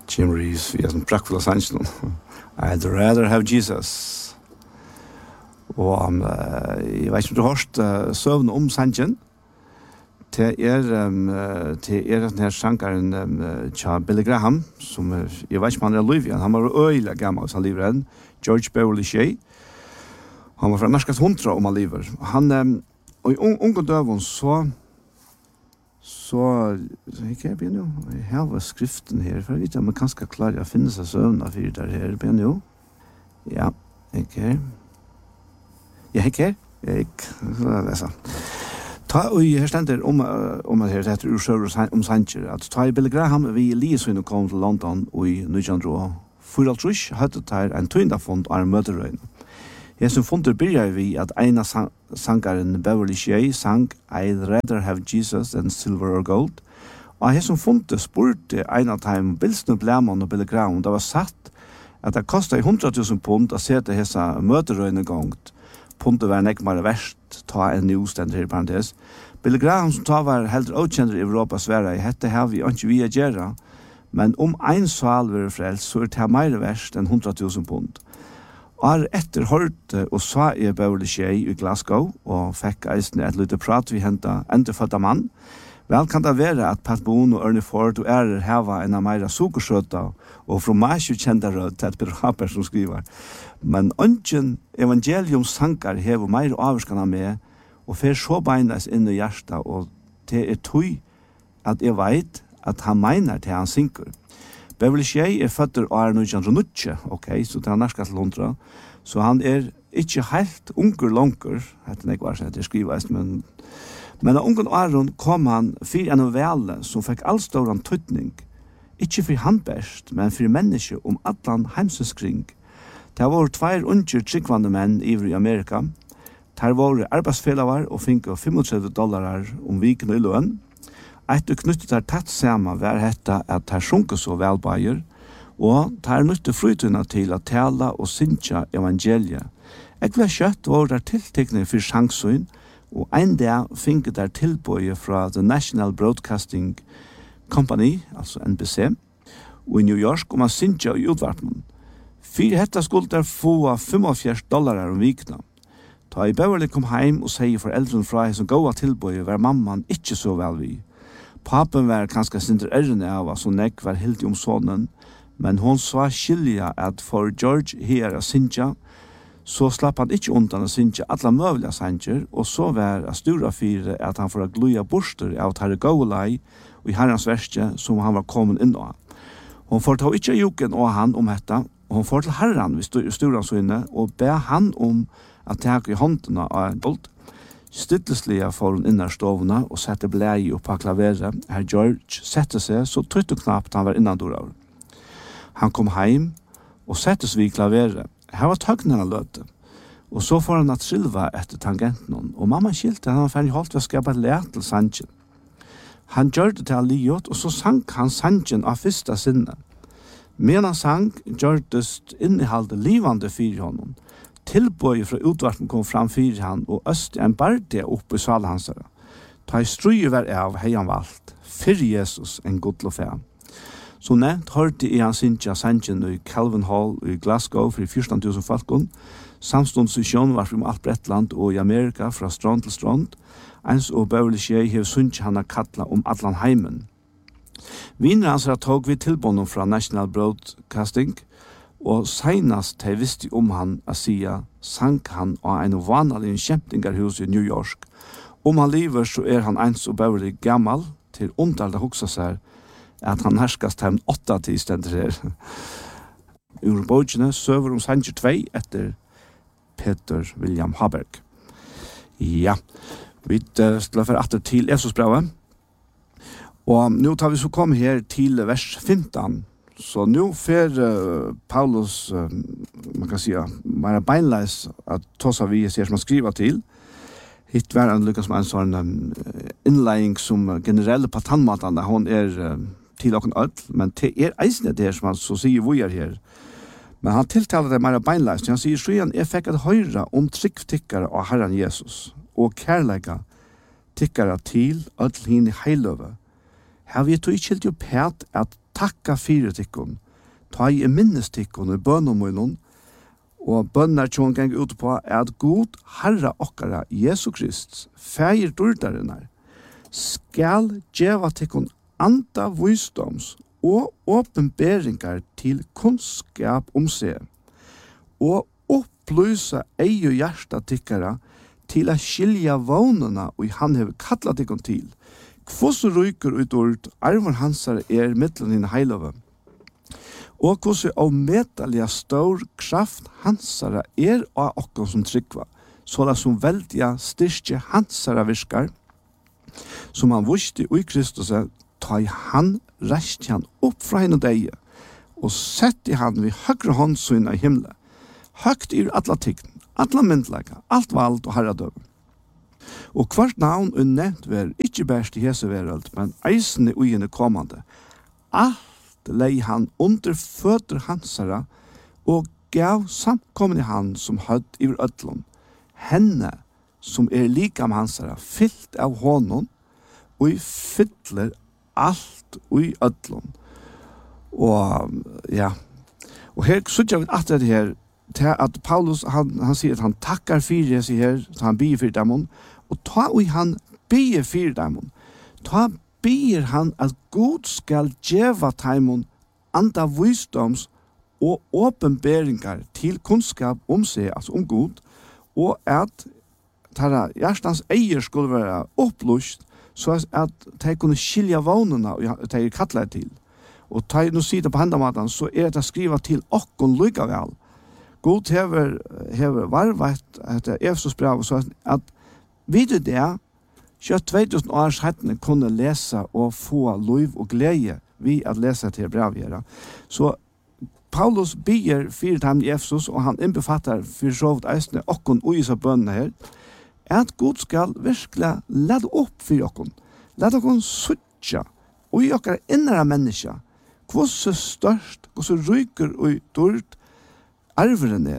Jim Reeves, vi har som prakkfulla sannsyn. I'd rather have Jesus. Og jeg vet ikke om du har hørt søvn om sannsyn. Det den her sangeren tja Billy Graham, som jeg vet ikke om han livet. Han var øyelig gammel hvis han lever enn. George Beverly Shea. Han var fra norskast 100 om han lever. Han, og i unge døven så ikke jeg begynner jo. Jeg har skriften her, for jeg vet ikke om man kanskje klarer å finne seg søvn for der her. Begynner jo. Ja, ikke her. Ja, ikke her. Jeg leser. Og her stender om at her heter ursøver om Sanchez, at ta i Billy Graham vi Liesøyne kom til London og i 1904 hadde der en tøyndafond av en møterøyne. Jeg som fundet begynner vi at en av sangeren Beverly Shea sang I'd rather have Jesus than silver or gold. Og jeg som fundet spurte en av dem Bilsne Blæman og Billy Graham, det var satt at det kostet 100.000 pund å se til hessa møterøyne gongt. Puntet var nekmare verst, ta en newstand her i parentes. Billy Graham som ta var helt åkjender i Europa Sverige, hette har vi ikke vi å gjøre, men om ein sval var frelst, så det mer verst enn 100.000 pund. Og etter hørte og sa jeg Beverly Shea i Glasgow, og fikk eisen et lite prat vi hentet endefødda mann. Vel kan det være at Pat Boone og Ernie Ford og hava en av meira sukersøta og fromasje kjentere til et Peter som skriver. Men ungen evangelium sankar hever meir avskana med og fer så beinas inn i hjersta og det tøy at jeg veit at han meinar til han synker. Beverly Shea føtter år 1909, så det er norsk til 100, så han ikke helt unger langer, heter det ikke hva det skrives, men av ungen åren kom han for en novelle som fikk allstående tøytning, ikke for han best, men for mennesker om atlan heimsens kring. Det var 2 unger tryggvande menn i Amerika. Det var arbeidsfellavar og fikk $35 om viken i løn. Etter knyttet der tatt sammen var dette at det sjunker så velbeier, og det nyttet frytuna til å tale og synge evangeliet. Jeg ble kjøtt var der tiltekne for sjangsøyn, og en dag fikk der tilbøye fra The National Broadcasting Company, altså NBC, og i New York, om å synge i utvartmen. For dette skulle der få $45 om vikene. Da i Beverly kom heim og sier foreldren fra som gåa tilbøye var mamman ikke så vel vi. Papen var kanskje sinter ærende av så nekk var helt om sonen, men hon sa skilja at for George her å synge, så slapp han ikke undan å synge alle møvelige sanger, og så var det stora fire at han får gluja borster av tarre gålei og i herrens verste som han var kommet inn av. Hon får ta ikke juken og han om dette, og hon får til herren ved stora sønne, og be han om at ta i håndene av en bolt. Stilleslige får hun innar stovene og sette blei opp på klaveret. Herr George sette seg så trytt og knapt han var innandorar. Han kom heim og sette seg vid klaveret. Her var tøgnene løte. Og så får han at silva etter tangenten. Og mamma skilte han ferdig holdt ved å skapa lært til sangen. Han gjør det til alliot, og så sank han sangen av fyrsta sinne. Men han sang, gjør det innehalde livande fyr honom. Tilbøye fra utvarten kom fram fyrir han, og øste en barde opp i salhansara. Ta i strøye var av heian valgt, fyrir Jesus en godlo fæ. Så nevnt hørte i han syntja sangen i Calvin Hall i Glasgow for 14.000 falkon, samståndsvisjon var fra alt Bretland og i Amerika fra strand til strand, ens og Beverly Shea hev syntja han kattla om atlan heimen. Viner hans tog vi tilbånden fra National Broadcasting, og seinast de visste om han å sia, sank han av en vanlig kjempingarhus i New York. Om han lever så han ens og Beverly gammal, til ondalt å hoksa seg at han herskast hem 8 til stender her. Ur bøkene søver om Sanger 2 etter Peter William Haberg. Ja, vi skal få atter til Efesosbrevet. Og nå tar vi så kom her til vers 15. Så nu fer Paulus, man kan säga, mer beinleis at tosa vi ser som han skriver til. Hitt var han lykkes med en sånn innlegging som generelle på tannmatene, hon til åkken alt, men det eisende det som han så sier vi her. Men han tiltaler det mer beinleis, han sier så jeg fikk et høyre om tryggtikkere av Herren Jesus, og kærlega tikkere til alt henne heiløve. Her vi tog ikke helt jo pæt at takka fyrir tikkun, ta I minnes tikkun I bønumøynun, og bønnar tjån gang ut på at God Herra okkara Jesu Krist, feir durdarinnar, skal djeva tikkun anda visdoms og åpenberingar til kunnskap seg, og opplysa ei og hjärsta tikkara til å skilja vånene og han hever kallat tikkun til. Hvordan ryker ut ord, arven hansar mittlen inn heilove, og hvordan avmetalige stor kraft hansara av okkon som tryggva, så det som veldiga styrke hansara virkar, som han visste I Kristus, ta han reist han opp fra henne deg, og sett han vid høyre håndsyn I himle, høgt alla tign, alla myndlega, alt vald og herradøv. Og hvert navn nevnt ver ikke bæst I Jesu verøld, men eisene ui henne kommande. Alt lei han under føtter hansara, og gav samkomne han som hødd I ødlom, henne som likam hansara, fyllt av honom, og fyller alt i ødlom. Og ja, og her sutja vi at det her, til at Paulus, han sier at han takkar fyrir seg her, han bier fyrir demon, og ta og han bier fyrir demon, ta bier han at God skal djeva taimon anda visdoms og åpenberingar til kunnskap seg, altså God, og at tara hjertans eier skulle være opplust, så at de kunne skilja vånene og de kattlet til. Og de nå sier det på hendamaten, så det skriva til okkon lykkavel. God hever varvet etter Efesos brev, så at vid det, så 2000 års hettene kunne lese og få liv og glede vi at lese til brevet. Så Paulus bier fyrir ham I Efesos, og han innbefattar fyrir sovt eisne okkon uisa bønne her, at God skal virkelig lede opp for okkon. Lede okkon suttja, og I okkar innere menneska, hvordan størst, hvordan ryker og dård arveren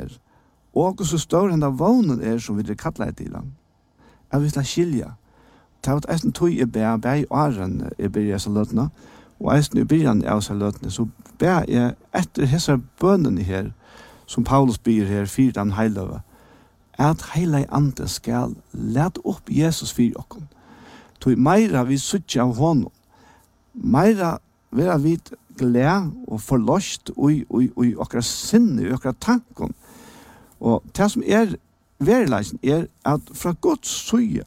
og hvordan større henne vånen som vi kattler til han. Jeg vil skilja. Det var eisen tog bæ I åren byrja seg løtene, og eisen I byrjan av seg løtene, så bæ jeg etter hessa bønnen her, som Paulus byr her, fyrir den heiløve, at heile ande skal lede opp Jesus fyrir okkon. Tog meira vi suttja av honom, meira vera vi gled og forlost ui okkara sinne, ui okkara tankon. Og det som verileisen at fra Guds søye,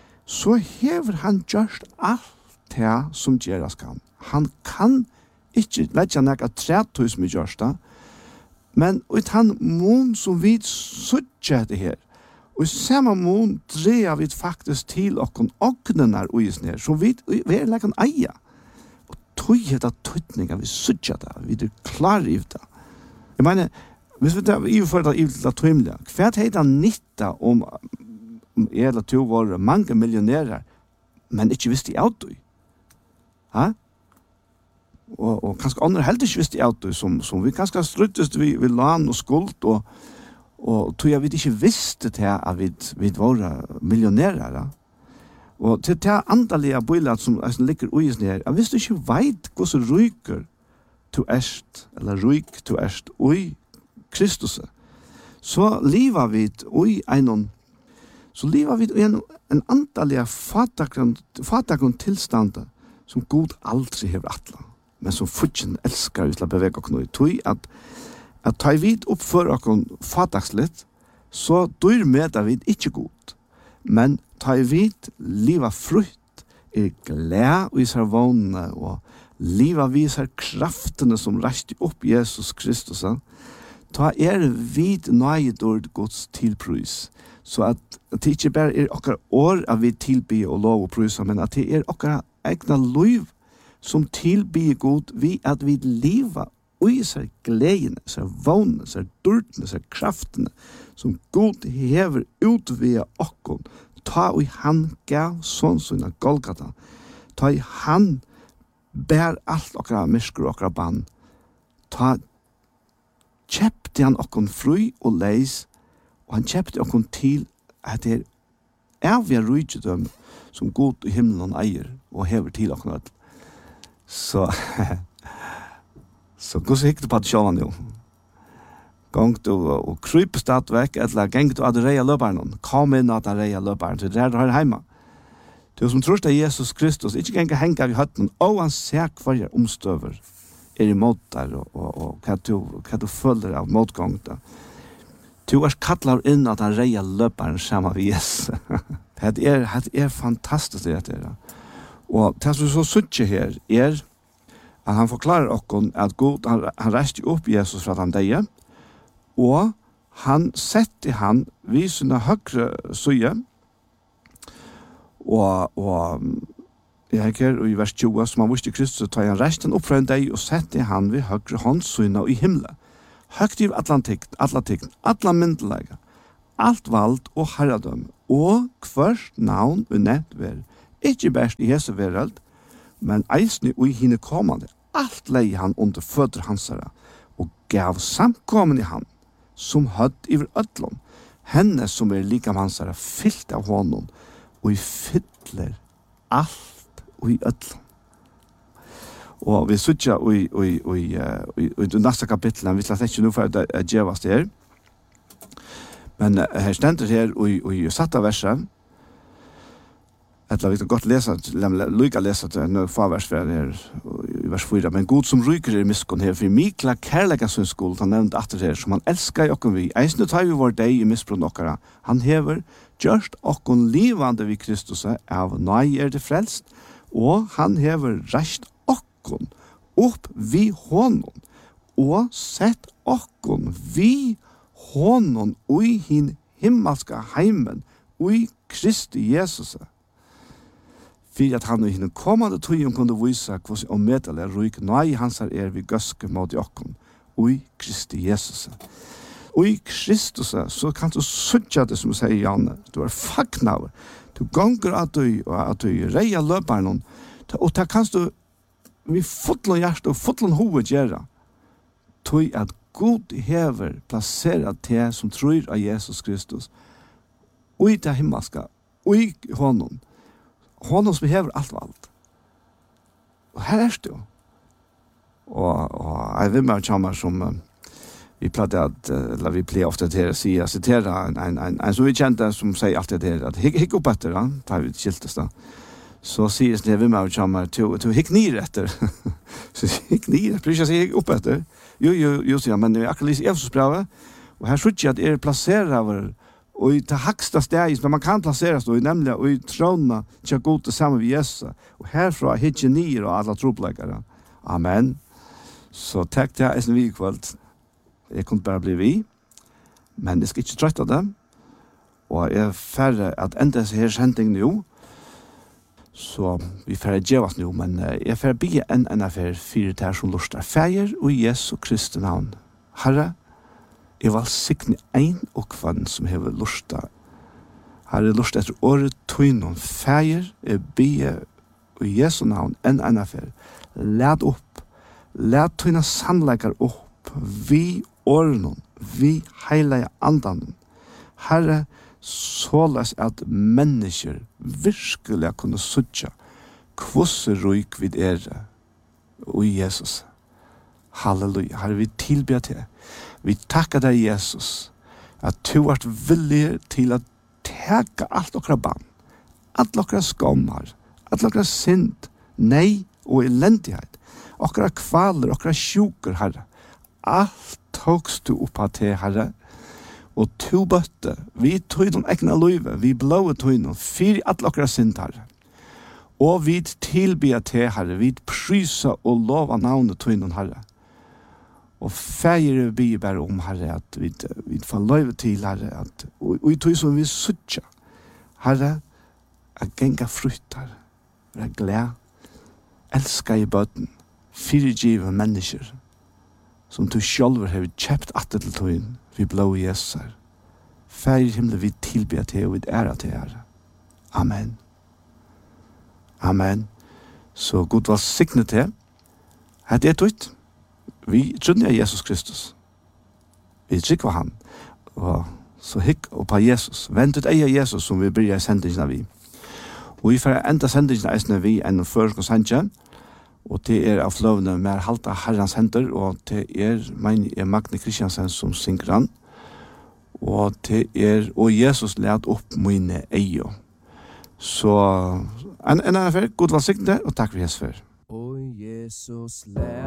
så hever han gjørst alt det som gjeras kan. Han kan ikke letja nekka 3000 gjørst det, men ut han mån som vi suttja det her, og I samme mån dreier vi faktisk til okkon oknenar uisen her, som vi lekkan eia. Og tog det tøytninga vi suttja det, vi klar I det. Jeg mener, hvis vi I for det I til tøymlega, hva det nytta om eller to var mange millionærer, men ikke visste I auto. Ha? Og kanskje andre heller ikke visste I auto, som vi kanskje struttest vi lan og skuld, og tog jeg vi ikke visste til at vi var millionærer. Og til det andalige bøylet som ligger uis ned, jeg visste ikke veit hvordan ryker to erst, eller ryk to erst, ui Kristus. Så liva vi ui einon, så liva vi ui en andalige fatakron tilstand som God aldri hever atla, men som futsin elskar vi til å bevege oss noe. Tog at ta vid oppfør okon fatakslitt, så dyr med vid ikkje god. Men ta vid liva frutt, gled og isar vånene, og liva visar kraftene som reiste opp Jesus Kristus. Ta vid nøydord Guds tilprys, så at det ikke bare okkar år av vi tilby og lov og prysa, men at det okkar egna liv som tilby god, vi at vi liva og isar gleden, isar vånene, isar dordene, isar kraftene, som God hever utvia okkon, ta og han gav sånn sånn Golgata, ta og han bær alt okkara myskru okkara bann, ta kjepte han okkon fri og leis, og han kjepte okkon til at det vi rydgjødøm som God i himmelen eier, og hever til okkon. Så Så hur så gick du på att själva nu? Gång du och kryp stadväck eller gång du att reja löparen. Kom in att reja löparen till där du har hemma. Du som tror att Jesus Kristus inte gänga hänga vid hatten och han ser kvar omstöver emot där och kan du följa av motgång där. Du är kallar in att han reja löparen samma vid Jesus. Det är fantastiskt det där. Och det som så suttje här är att han förklarar okon att Gud han reste upp Jesus för att han døde, og han sette han vid sina högre sye, og jeg ikke i vers 20 som han visste Kristus, tar han resten opp fra en deg og sette han vid høgre håndssyna i himmelen. Høgt i atlantikken, alla myndelega, alt vald og herredøm, og hvert navn og nettver, ikke best i Jesu vereld, men eisne og i hine kommande, alt lei han under føtter hansara, og gav samkommen i han, som høtt iver ødlom, henne som lika hansara, fyllt av honom, og i fyller alt og i ødlom. Og vi sutja i neste kapitlen, vi slett ikke nå for å gjevas det her, men her stender her og satt av verset, eller vi kan godt lese, lykke lese til noe farvers for her i vers 4. Men Gud som ryker i miskon her, for mikla kærlega sin skuld, han nevnt atter her, som han elskar i okken vi. Eisne tar vi vår deg i misbrunn okkara. Han hever gjørst okken livande vid Kristus av nøy det frelst, og han hever reist okken opp vi honom, og sett okken vi honom ui hin himmelska heimen, ui Kristi Jesus. For at han i henne kommande tøyen kunne vise hvordan omedelig ryk nøy hans vi gøske mot i okken, ui Kristi Jesus. Ui Kristus, så kan du søtja det som sier Janne, du er fagnaver, du gonger at du reia løperen, og det kan du vi fotlen hjerte og fotlen hoved gjøre, tøy at Gud hever plasseret til som tror av Jesus Kristus, ui det himmelska, ui honom, honom som hever alt og alt. Og her er det jo. Og jeg vil med å komme som vi pleier ofte til å si, jeg siterer en som vi kjente som sier alt det her, at hikk opp etter, da vi skiltes da. Så sier jeg vil med å komme til hikk nir etter. Så hikk nir etter, ikke si hikk opp etter. Jo, sier men jeg akkurat lyser Efesosbrevet, og her synes jeg at plasserer over og i det högsta stedet, men man kan placeras då, nämligen i trona till god tillsammans med Jesus. Och härifrån hittar ni och alla tropläggare. Amen. Så tack till er vi kvällt. Jag kunde bara bli vi. Men det ska inte trötta dem. Och jag är färre att ända sig här sändning nu. Så vi färre djevas nu, men jag är färre bygga en affär för det här som lustar. Färger och Jesu Kristi navn. Herre, jeg vil sikne ein og kvann som hever lusta. Her lusta etter året tøynon fæger, bie og Jesu navn enn affær. Lad opp, lad tøyna sannleikar opp, vi årenon, vi heilige andanen. Herre, såles at mennesker virkelig kunne suttja kvosse ryk vid og Jesus. Halleluja, Herre, vi tilber til. Vi tackar dig Jesus att du varit villig till att täcka allt okra barn, allt okra skammar, allt okra synd, nej och eländighet, okra kvaler, okra sjukar, Herre. Allt togst du upp att det, Herre. Och du bötte, vi tog de egna löjve, vi blåa tog de, fyr allt okra synd, Herre. Och vi tillber till, Herre, vi prysa och lova navnet tog de, Herre. Og fægir vi bare om, Herre, at vi får løyve til, Herre, at vi tog som vi suttja, Herre, at genga frutt, Herre, være glad, elska i bøten, fyrirgive mennesker, som du sjálfur har kjøpt atter til tøyen, vi blå i Jesus, Herre. Fægir himmel vi tilber til, og vi æra til, Herre. Amen. Amen. Så god var signet til. Her det ut. Vi trodde Jesus Kristus. Vi trykker han. Og så hikk opp av Jesus. Vent ut eier Jesus som vi bryr sendingen av vi. Og vi får enda sendingen eisne vi enn først og sendje. Og det av fløvene med halta herrens hender, og det mener Magne Kristiansen som synger han. Og og Jesus led opp mine eio. Så en annen god valgsiktende, og takk for Jesus for. Og Jesus led